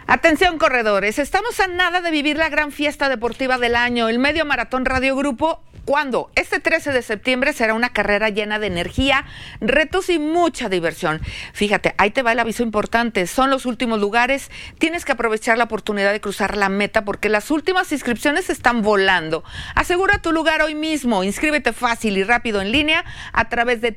Atención, corredores, estamos a nada de vivir la gran fiesta deportiva del año, el Medio Maratón Radio Grupo. ¿Cuándo? Este 13 de septiembre será una carrera llena de energía, retos y mucha diversión. Fíjate, ahí te va el aviso importante. Son los últimos lugares. Tienes que aprovechar la oportunidad de cruzar la meta porque las últimas inscripciones están volando. Asegura tu lugar hoy mismo. Inscríbete fácil y rápido en línea a través de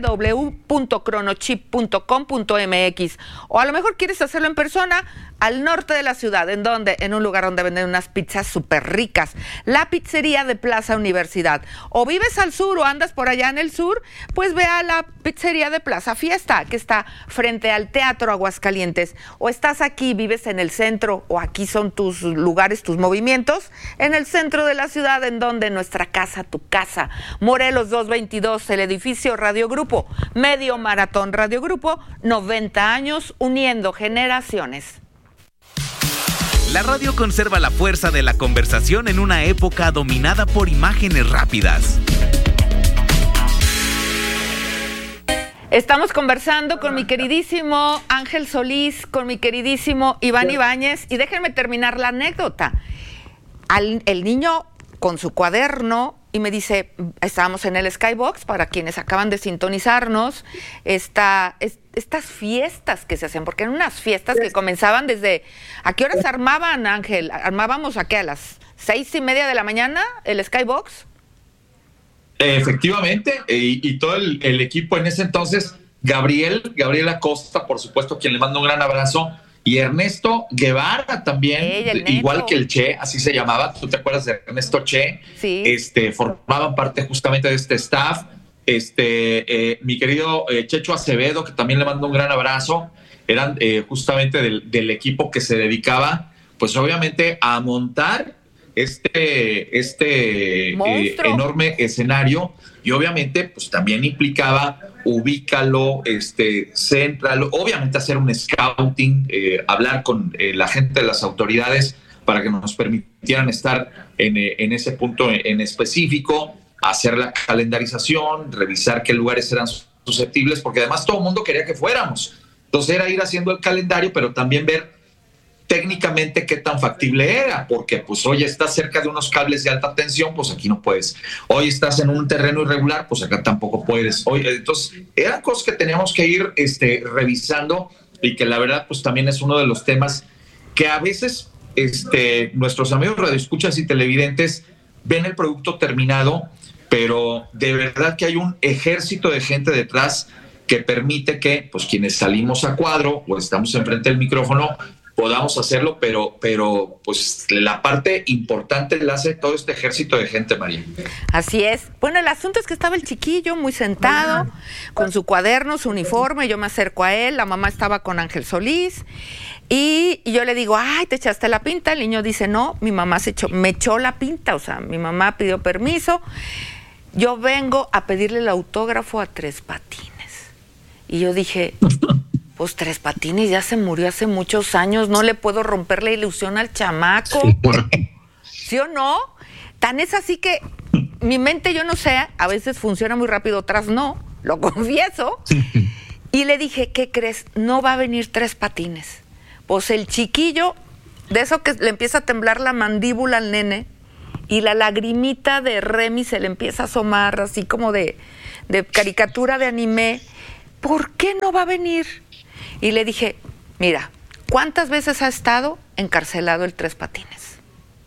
www.cronochip.com.mx. O a lo mejor quieres hacerlo en persona al norte de la ciudad. ¿En dónde? En un lugar donde venden unas pizzas súper ricas. La pizzería de Plaza Universidad. O vives al sur o andas por allá en el sur, pues ve a la pizzería de Plaza Fiesta, que está frente al Teatro Aguascalientes. O estás aquí, vives en el centro, o aquí son tus lugares, tus movimientos, en el centro de la ciudad, en donde nuestra casa, tu casa. Morelos 222, el edificio Radio Grupo. Medio Maratón Radio Grupo, 90 años uniendo generaciones. La radio conserva la fuerza de la conversación en una época dominada por imágenes rápidas. Estamos conversando con mi queridísimo Ángel Solís, con mi queridísimo Iván Ibáñez, y déjenme terminar la anécdota. El niño con su cuaderno, y me dice, estábamos en el Skybox, para quienes acaban de sintonizarnos, estas fiestas que se hacían, porque eran unas fiestas que comenzaban desde... ¿A qué horas armaban, Ángel? ¿Armábamos a qué? ¿A las 6:30 de la mañana el Skybox? Efectivamente, y todo el equipo en ese entonces, Gabriel Acosta, por supuesto, quien le mando un gran abrazo, y Ernesto Guevara también, igual que el Che, así se llamaba. ¿Tú te acuerdas de Ernesto Che? Sí. Formaban parte justamente de este staff. Mi querido Checho Acevedo, que también le mando un gran abrazo, eran justamente del equipo que se dedicaba, pues obviamente, a montar este enorme escenario, y obviamente pues también implicaba ubícalo, céntralo, obviamente hacer un scouting, hablar con la gente de las autoridades para que nos permitieran estar en ese punto en específico, hacer la calendarización, revisar qué lugares eran susceptibles, porque además todo el mundo quería que fuéramos. Entonces era ir haciendo el calendario, pero también ver técnicamente qué tan factible era, porque pues hoy estás cerca de unos cables de alta tensión, pues aquí no puedes. Hoy estás en un terreno irregular, pues acá tampoco puedes. Entonces eran cosas que teníamos que ir revisando, y que la verdad pues también es uno de los temas que a veces nuestros amigos radioescuchas y televidentes ven el producto terminado, pero de verdad que hay un ejército de gente detrás que permite que pues quienes salimos a cuadro o estamos enfrente del micrófono podamos hacerlo, pero pues la parte importante la hace todo este ejército de gente, María. Así es. Bueno, el asunto es que estaba el chiquillo muy sentado, con su cuaderno, su uniforme, yo me acerco a él, la mamá estaba con Ángel Solís, y yo le digo, ay, ¿te echaste la pinta? El niño dice, no, mi mamá me echó la pinta, o sea, mi mamá pidió permiso, yo vengo a pedirle el autógrafo a Tres Patines. Y yo dije... Pues Tres Patines ya se murió hace muchos años, no le puedo romper la ilusión al chamaco. ¿Sí o no? Tan es así que mi mente, yo no sé, a veces funciona muy rápido, otras no, lo confieso. Y le dije, ¿qué crees? No va a venir Tres Patines. Pues el chiquillo, de eso que le empieza a temblar la mandíbula al nene, y la lagrimita de Remy se le empieza a asomar, así como de caricatura de anime. ¿Por qué no va a venir? Y le dije, mira, ¿cuántas veces ha estado encarcelado el Tres Patines?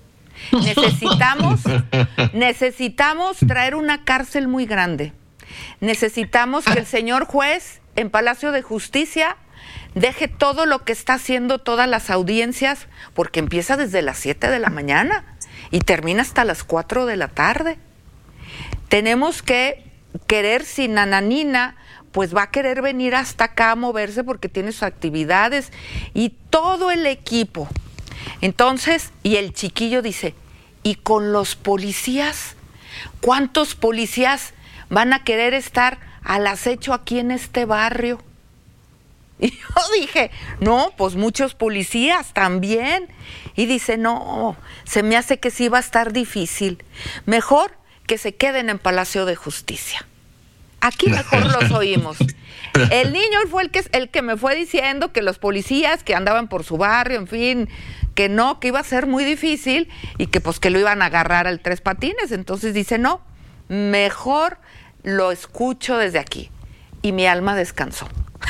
Necesitamos traer una cárcel muy grande. Necesitamos que el señor juez en Palacio de Justicia deje todo lo que está haciendo, todas las audiencias, porque empieza desde las 7 de la mañana y termina hasta las 4 de la tarde. Tenemos que querer, si Nananina pues va a querer venir hasta acá a moverse porque tiene sus actividades, y todo el equipo. Entonces, y el chiquillo dice, ¿y con los policías? ¿Cuántos policías van a querer estar al acecho aquí en este barrio? Y yo dije, no, pues muchos policías también. Y dice, no, se me hace que sí va a estar difícil. Mejor que se queden en Palacio de Justicia. Aquí mejor los oímos. El niño fue el que me fue diciendo que los policías que andaban por su barrio, en fin, que iba a ser muy difícil y que pues que lo iban a agarrar al Tres Patines. Entonces dice, no, mejor lo escucho desde aquí. Y mi alma descansó.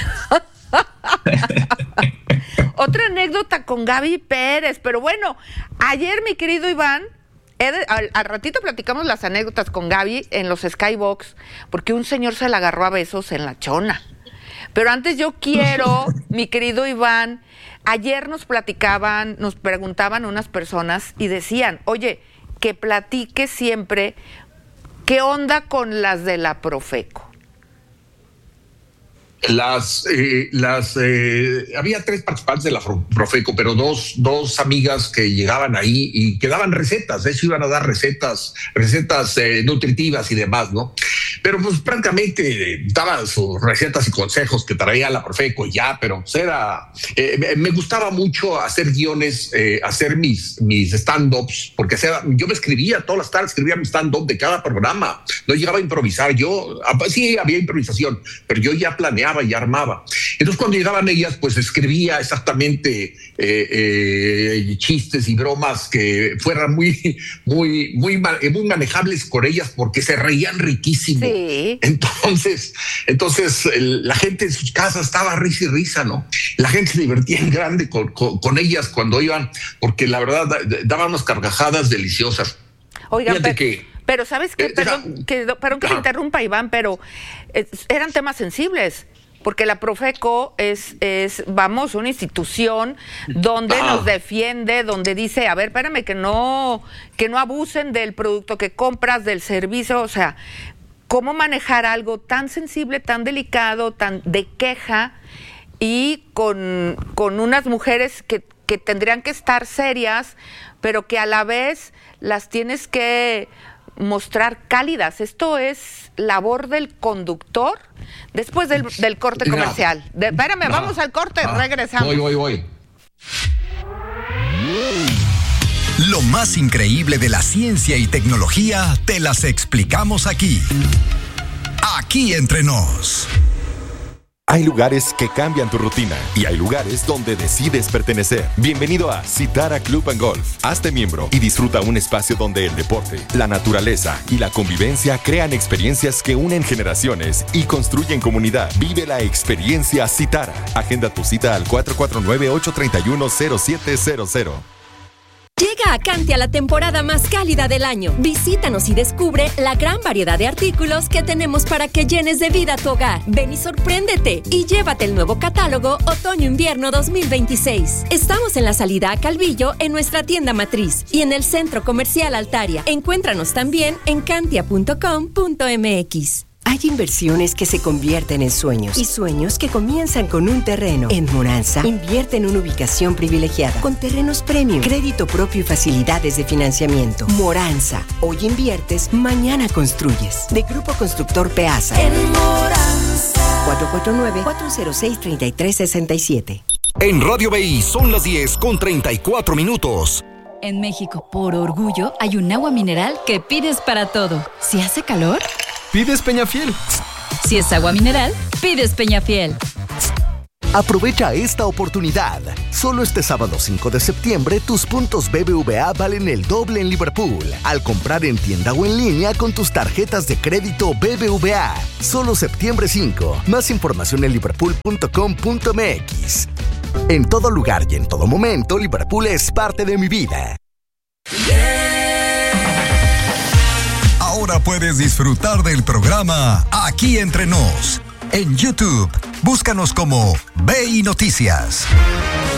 Otra anécdota con Gaby Pérez, pero bueno, ayer mi querido Iván, al ratito platicamos las anécdotas con Gaby en los Skybox, porque un señor se la agarró a besos en la chona. Pero antes yo quiero, mi querido Iván, ayer nos preguntaban unas personas y decían, oye, que platique siempre, ¿qué onda con las de la Profeco? Había 3 participantes de la Profeco, pero dos amigas que llegaban ahí y que daban recetas. De hecho, iban a dar recetas nutritivas y demás, ¿no? Pero pues prácticamente daban sus recetas y consejos que traía la Profeco y ya, pero pues me gustaba mucho hacer guiones, hacer mis stand-ups, porque yo me escribía todas las tardes, escribía mi stand-up de cada programa. No llegaba a improvisar. Sí había improvisación, pero yo ya planeaba y armaba. Entonces cuando llegaban ellas, pues escribía exactamente chistes y bromas que fueran muy manejables con ellas, porque se reían riquísimo. Sí. Entonces la gente en sus casas estaba risa y risa, ¿no? La gente se divertía en grande con ellas cuando iban, porque la verdad daban unas carcajadas deliciosas. Oigan, pero ¿sabes qué? Perdón que te interrumpa, Iván, pero eran temas sensibles. Porque la Profeco es una institución donde nos defiende, donde dice, a ver, espérame, que no abusen del producto que compras, del servicio. O sea, ¿cómo manejar algo tan sensible, tan delicado, tan de queja, y con unas mujeres que tendrían que estar serias, pero que a la vez las tienes que mostrar cálidas? Esto es labor del conductor. Después del corte comercial. Espérame, vamos al corte, regresamos. Voy. Lo más increíble de la ciencia y tecnología te las explicamos aquí. Aquí entre nos. Hay lugares que cambian tu rutina y hay lugares donde decides pertenecer. Bienvenido a Citara Club and Golf. Hazte miembro y disfruta un espacio donde el deporte, la naturaleza y la convivencia crean experiencias que unen generaciones y construyen comunidad. Vive la experiencia Citara. Agenda tu cita al 449-831-0700. Llega a Cantia la temporada más cálida del año. Visítanos y descubre la gran variedad de artículos que tenemos para que llenes de vida tu hogar. Ven y sorpréndete y llévate el nuevo catálogo Otoño-Invierno 2026. Estamos en la salida a Calvillo en nuestra tienda matriz y en el Centro Comercial Altaria. Encuéntranos también en cantia.com.mx. Hay inversiones que se convierten en sueños y sueños que comienzan con un terreno. En Moranza, invierte en una ubicación privilegiada con terrenos premium, crédito propio y facilidades de financiamiento. Moranza, hoy inviertes, mañana construyes. De Grupo Constructor Peasa. En Moranza. 449-406-3367. En Radio BI son las 10:34. En México, por orgullo, hay un agua mineral que pides para todo. Si hace calor, pides Peñafiel. Si es agua mineral, pides Peñafiel. Aprovecha esta oportunidad. Solo este sábado 5 de septiembre, tus puntos BBVA valen el doble en Liverpool al comprar en tienda o en línea con tus tarjetas de crédito BBVA. Solo septiembre 5. Más información en liverpool.com.mx. En todo lugar y en todo momento, Liverpool es parte de mi vida. Ahora puedes disfrutar del programa Aquí Entre Nos. En YouTube, búscanos como BI Noticias.